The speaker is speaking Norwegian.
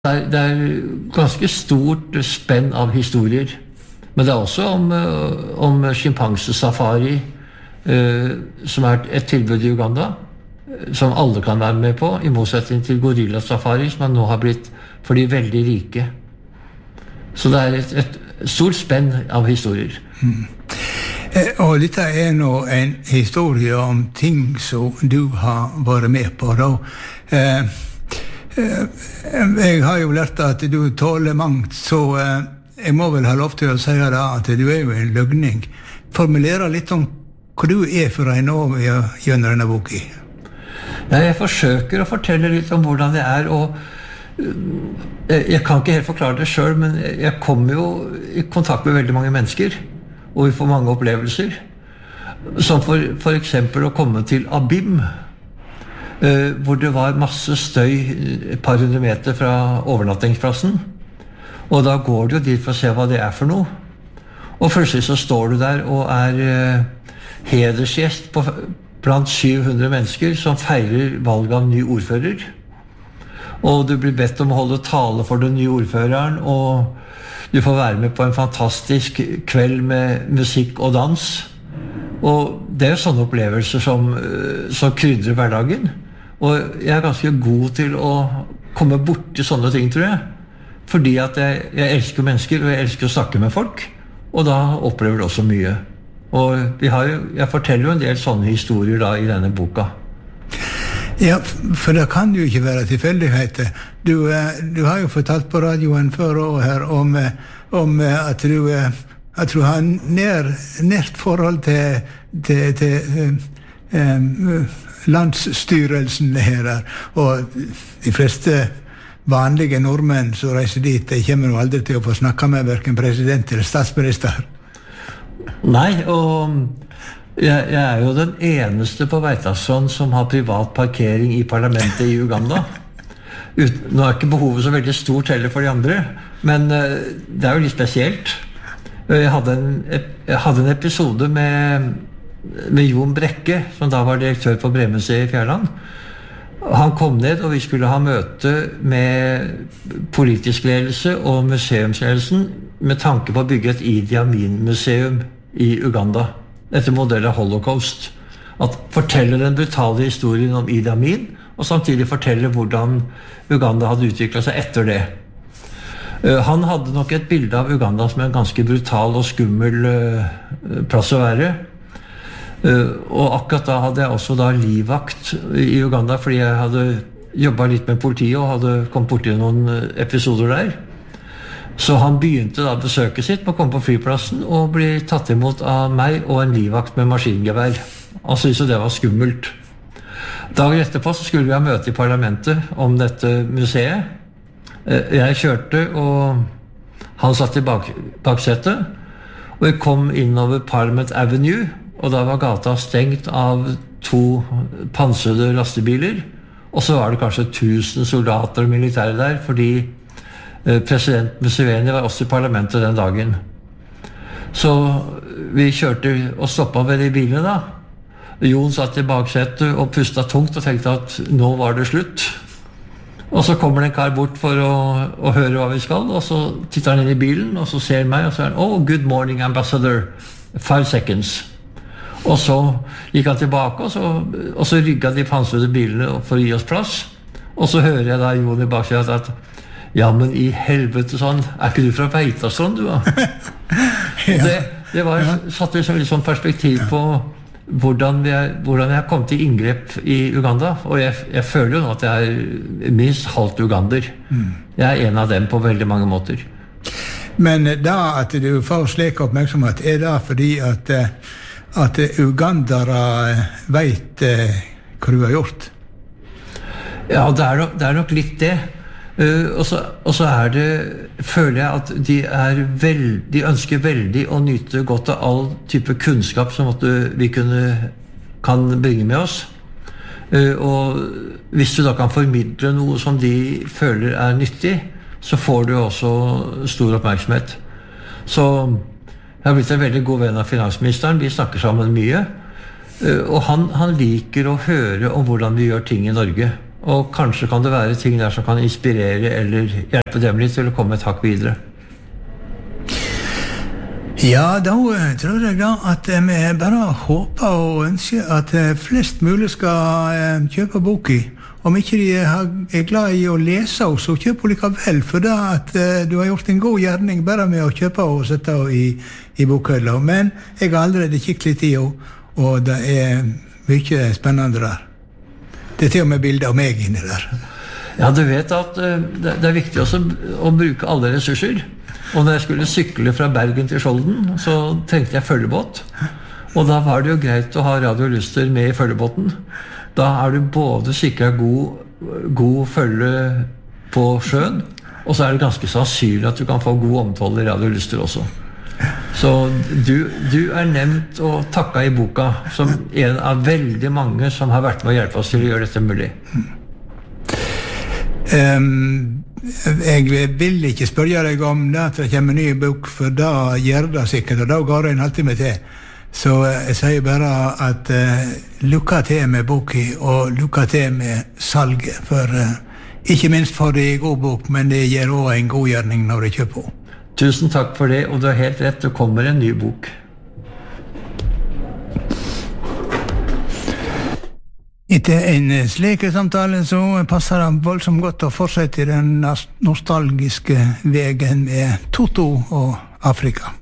Det ganske stort spenn av historier. Men det også om schimpansesafari, som et tilbud I Uganda, som alle kan være med på, I motsetning til gorillasafari, som nå har blitt for de veldig rike. Så det et stort spenn av historier. Og dette nå en historie om ting som du har vært med på. Jeg har jo lært at du tåler mangt, så jeg må vel ha lov til å si at du jo en løgning. Formulere litt om hva du for en nå gjennom denne boken. Jeg forsøker å fortelle litt om hvordan det og jeg kan ikke helt forklare det selv, men jeg kommer jo I kontakt med veldig mange mennesker, og vi får mange opplevelser. Som for eksempel å komme til Abim, hvor det var masse støy et par hundre meter fra overnattingsplassen. Og da går du dit for å se hva det for noe. Og plutselig så står du der og hedersgjest blant 700 mennesker som feirer valg av ny ordfører. Og du blir bedt om å holde tale for den nye ordføreren, og du får være med på en fantastisk kveld med musikk og dans. Og det jo sånne opplevelser som krydrer hverdagen. Og jeg ganske god til å komme bort til sånne ting, tror jeg. Fordi at jeg elsker mennesker, og jeg elsker å snakke med folk. Og da opplever du også mye. Og jeg forteller jo en del sånne historier da I denne boka. Ja, for det kan jo ikke være tilfeldigheter. Du har jo fortalt på radioen før og her om at du har nært forhold til landsstyrelsen her, og de fleste vanlige nordmenn som reiser dit, de kommer jo aldri til å få snakke med hverken president eller statsminister. Nei, og jeg jo den eneste på Veitastrand som har privat parkering I parlamentet I Uganda. Nå ikke behovet så veldig stort heller for de andre, men det jo litt spesielt. Jeg hadde en episode med Jon Brekke, som da var direktør på Bremuseet I Fjærland. Han kom ned, og vi skulle ha møte med politisk ledelse og museumsledelsen med tanke på å bygge et Idi Amin-museum I Uganda, etter modell av Holocaust. At fortelle den brutale historien om Idi Amin, og samtidig fortelle hvordan Uganda hadde utviklet seg etter det. Han hadde nok et bilde av Uganda som en ganske brutal og skummel plass å være. Og akkurat da hadde jeg også da livvakt I Uganda, fordi jeg hadde jobbet litt med politiet og hadde kommet borti noen episoder der. Så han begynte da besøket sitt på å komme på flyplassen og bli tatt imot av meg og en livvakt med maskingevær. Han syntes det var skummelt. Dagen etterpå så skulle vi ha møte I parlamentet om dette museet. Jeg kjørte, og han satt I baksetet, og jeg kom innover Parliament Avenue, og da var gata stengt av 2 pansrede lastebiler, og så var det kanskje 1000 soldater og militære der, fordi president Museveni var også I parlamentet den dagen. Så vi kjørte og stoppet ved de bilene da. Jon satt I baksetet og pustet tungt og tenkte at nå var det slutt. Og så kommer det en kar bort for å høre hva vi skal, og så titter han inn I bilen, og så ser han meg, og så han, «Oh, good morning, ambassador, 5 seconds». Og så gikk han tilbake, og så rygget de pansrede bilene for å gi oss plass. Og så hører jeg da Jon I baksetet at «Ja, men I helvete sånn, ikke du fra Veitastrand, du da?» Det satt liksom litt sånn perspektiv på hvordan jeg kom til inngrep I Uganda, og jeg føler jo nå at jeg minst halvt ugander. Jeg en av dem på veldig mange måter. Men da at du får slik oppmerksomhet, det fordi at ugandere vet hva du har gjort? Ja, det nok litt det. Og så det, føler jeg at de ønsker veldig å nyte godt av all type kunnskap som vi kan bringe med oss. Og hvis du da kan formidle noe som de føler nyttig, så får du også stor oppmerksomhet. Så jeg har blitt en veldig god venn av finansministeren, vi snakker sammen mye, og han liker å høre om hvordan vi gjør ting I Norge. og kanskje kan det være ting der som kan inspirere eller hjelpe dem litt til å komme et hakk videre. Ja, da tror jeg da at vi bare håper og ønsker at flest mulig skal kjøpe boken. Om ikke de er glad i å lese oss, så kjøp henne likevel, for da at du har gjort en god gjerning bare med å kjøpe og sette henne i bokhylla. Men jeg har allerede kikket litt i henne, og det er mye spennende der. Det er til og med bilder av meg inni der. Ja, du vet at det er viktig også å bruke alle ressurser. Og når jeg skulle sykle fra Bergen til Skjolden, så trengte jeg følgebåt. Og da var det jo greit å ha Radio Lyster med i følgebåten. Da er du både sikret god følge på sjøen, og så er det ganske sannsynlig at du kan få god omtale i Radio Lyster også. Så du er nevnt og takket i boka som en av veldig mange som har vært med å hjelpe oss til å gjøre dette mulig. Jeg vil ikke spørre deg om det at det kommer en ny bok, for da gjør det sikkert, og da går det en halvtime til. Så jeg sier bare at lykke til med boken, og lykke til med salget, for ikke minst får det en god bok, men det gjør også en god gjerning når det kjøper på. Tusen takk for det, og du har helt rett, det kommer en ny bok. Etter en slik samtale så passer det voldsomt godt å fortsette den nostalgiske veien med Toto og Afrika.